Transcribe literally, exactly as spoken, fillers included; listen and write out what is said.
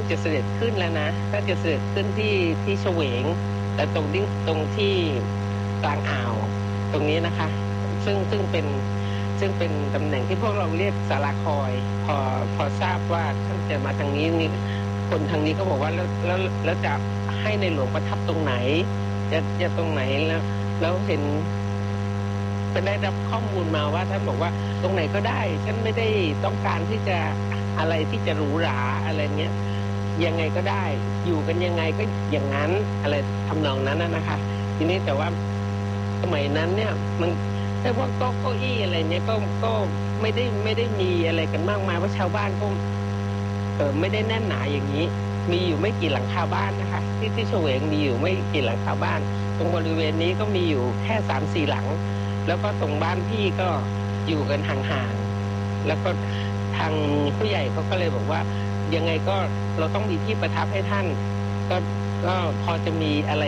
จะเสด็จขึ้นแล้วนะท่านจะเสด็จขึ้นที่ที่เฉวงแต่ตรงที่ตรงที่กลางอ่าวตรงนี้นะคะซึ่งซึ่งเป็นซึ่งเป็นตำแหน่งที่พวกเราเรียกศาลาคอยพอพอทราบว่าท่านจะมาทางนี้นี่คนทางนี้ก็บอกว่าแล้วแล้วแล้วจะให้ในหลวงประทับตรงไหนจะจะตรงไหนแล้วแล้วเห็นไปได้รับข้อมูลมาว่าท่านบอกว่าตรงไหนก็ได้ฉันไม่ได้ต้องการที่จะอะไรที่จะหรูหราอะไรเงี้ยยังไงก็ได้อยู่กันยังไงก็อย่างนั้นอะไรทำนองนั้นนะคะทีนี้แต่ว่าสมัยนั้นเนี่ยมันไอ้พวกโต๊ะเก้าอี้อะไรเนี่ยก็ก็ไม่ได้ไม่ได้มีอะไรกันมากมายเพราะชาวบ้านก็เออไม่ได้แน่นหนาอย่างนี้มีอยู่ไม่กี่หลังคาบ้านนะคะที่ที่เฉวงมีอยู่ไม่กี่หลังคาบ้านตรงบริเวณนี้ก็มีอยู่แค่สามสี่หลังแล้วก็ตรงบ้านพี่ก็อยู่กันห่างๆแล้วก็ทางผู้ใหญ่เขาก็เลยบอกว่ายังไงก็เราต้องมีที่ประทับให้ท่านก็ก็พอจะมีอะไร